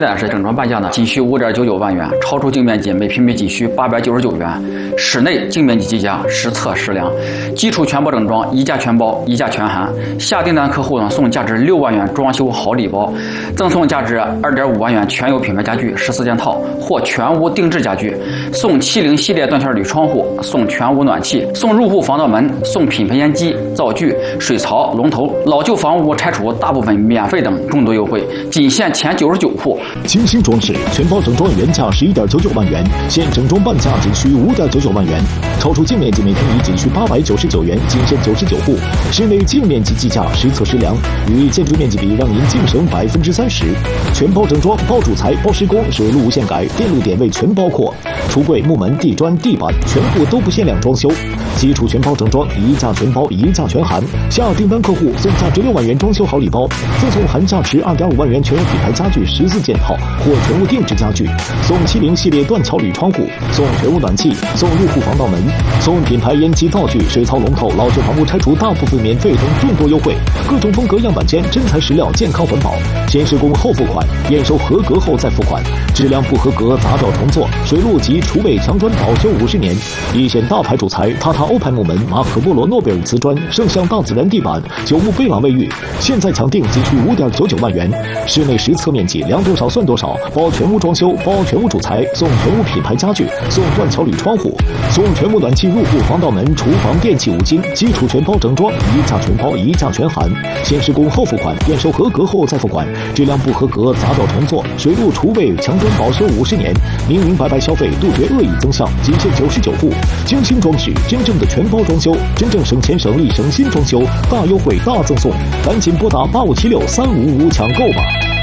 但是整装半价呢，仅需5.99万元，超出净面积每平米仅需899元，室内净面积计价，实测实量，基础全包整装，一价全包，一价全含。下订单客户呢送价值6万元装修好礼包，赠送价值2.5万元全有品牌家具14件套或全屋定制家具，送70系列断桥铝窗户，送全屋暖气，送入户防盗门，送品牌烟机、灶具、水槽、龙头，老旧房屋拆除大部分免费等众多优惠，仅限前99户。 精心装饰全包整装原价11.99万元，现整装半价仅需5.99万元，超出净面积每平米仅需899元，仅限99户。室内净面积计价，实测实量，与建筑面积比让您净省30%。全包整装，包主材、包施工，水路无限改，电路点位全包括，橱柜、木门、地砖、地板全部都不限量装修。基础全包整装，一价全包，一价全含。下订单客户送价值6万元装修好礼包，赠送含价值2.5万元全有品牌家具14件套或全屋定制家具，送70系列断桥铝窗户，送全屋暖气，送入户防盗门，送品牌烟机灶具、水槽龙头，老旧房屋拆除大部分免费等众多优惠。各种风格样板间，真材实料，健康环保，先施工后付款，验收合格后再付款，质量不合格砸掉重做，水路及厨卫墙砖保修50年。一线大牌主材，塔塔欧派木门、马可波罗诺贝尔瓷砖、圣象大自然地板、九牧贝朗卫浴，现在抢订仅需5.99万元。室内实测面积量多少算多少，包全屋装修，包全屋主材，送全屋品牌家具，送断桥铝窗户，送全屋暖气、入户防盗门、厨房电器5金，基础全包整装，一价全包，一价全含。先施工后付款，验收合格后再付款，质量不合格砸掉重做，水路厨卫墙砖保修50年。明明白白消费，杜绝恶意增项，仅限99户。精心装饰，真正的全包装修，真正省钱省力省心装修，大优惠大赠送，赶紧拨打85763555抢购吧。